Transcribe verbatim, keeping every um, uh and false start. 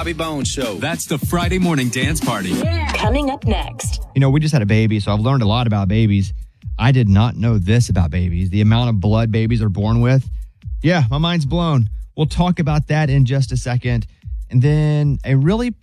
Bobby Bones Show. That's the Friday morning dance party. Yeah. Coming up next. You know, we just had a baby, so I've learned a lot about babies. I did not know this about babies. The amount of blood babies are born with. Yeah, my mind's blown. We'll talk about that in just a second. And then a really